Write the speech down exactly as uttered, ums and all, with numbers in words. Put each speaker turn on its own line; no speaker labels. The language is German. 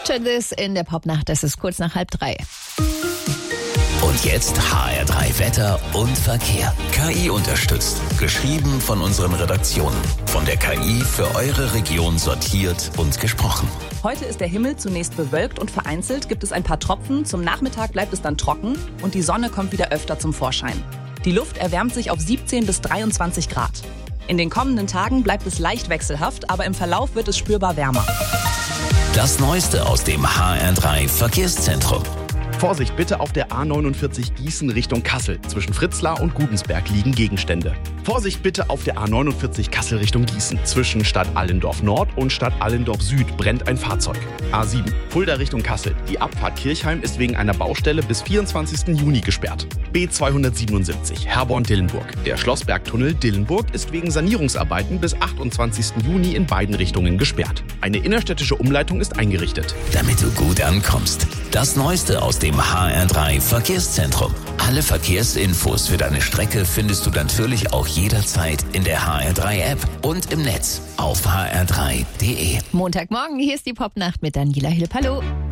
Picture This in der Popnacht, das ist kurz nach halb drei.
Und jetzt H R drei Wetter und Verkehr. K I unterstützt. Geschrieben von unseren Redaktionen. Von der K I für eure Region sortiert und gesprochen.
Heute ist der Himmel zunächst bewölkt und vereinzelt gibt es ein paar Tropfen. Zum Nachmittag bleibt es dann trocken und die Sonne kommt wieder öfter zum Vorschein. Die Luft erwärmt sich auf siebzehn bis dreiundzwanzig Grad. In den kommenden Tagen bleibt es leicht wechselhaft, aber im Verlauf wird es spürbar wärmer.
Das Neueste aus dem H R drei Verkehrszentrum.
Vorsicht bitte, auf der A neunundvierzig Gießen Richtung Kassel. Zwischen Fritzlar und Gudensberg liegen Gegenstände. Vorsicht bitte, auf der A neunundvierzig Kassel Richtung Gießen. Zwischen Stadt Allendorf Nord und Stadt Allendorf Süd brennt ein Fahrzeug. A sieben, Fulda Richtung Kassel. Die Abfahrt Kirchheim ist wegen einer Baustelle bis vierundzwanzigsten Juni gesperrt. B zweihundertsiebenundsiebzig, Herborn-Dillenburg. Der Schlossbergtunnel Dillenburg ist wegen Sanierungsarbeiten bis achtundzwanzigsten Juni in beiden Richtungen gesperrt. Eine innerstädtische Umleitung ist eingerichtet.
Damit du gut ankommst. Das Neueste aus dem H R drei Verkehrszentrum. Alle Verkehrsinfos für deine Strecke findest du natürlich auch jederzeit in der H R drei App und im Netz auf h r drei punkt d e.
Montagmorgen, hier ist die Popnacht mit Daniela Hilpalo.